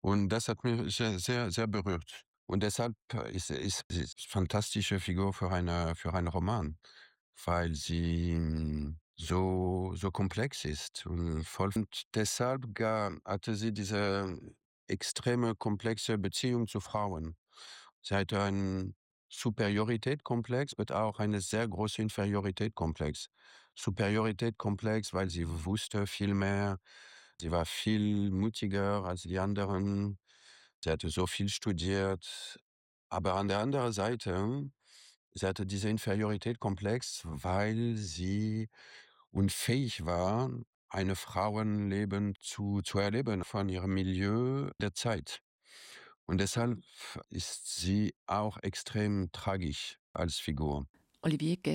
Und das hat mich sehr, sehr, sehr berührt. Und deshalb ist sie fantastische Figur für einen Roman, weil sie so komplex ist und voll. Und deshalb hatte sie diese extreme komplexe Beziehung zu Frauen. Sie hatte einen Superioritätskomplex, aber auch eine sehr große Inferioritätskomplex. Superioritätskomplex, weil sie wusste viel mehr. Sie war viel mutiger als die anderen. Sie hatte so viel studiert. Aber an der anderen Seite, sie hatte diese Inferioritätskomplex, weil sie unfähig war, eine Frauenleben zu erleben von ihrem Milieu der Zeit. Und deshalb ist sie auch extrem tragisch als Figur. Olivier